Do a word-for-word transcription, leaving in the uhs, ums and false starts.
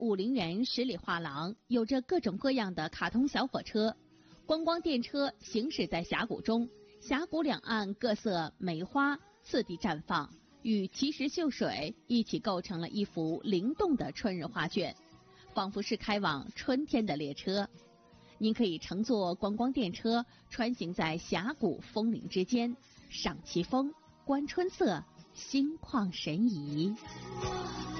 武陵源十里画廊有着各种各样的卡通小火车，观光电车行驶在峡谷中，峡谷两岸各色梅花次第绽放，与奇石秀水一起构成了一幅灵动的春日画卷，仿佛是开往春天的列车。您可以乘坐观光电车穿行在峡谷峰岭之间，赏奇峰，观春色，心旷神怡。